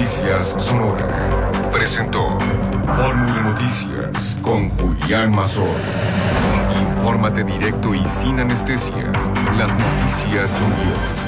Noticias Sonora presentó Fórmula Noticias con Julián Mazón. Infórmate directo y sin anestesia. Las noticias son guión.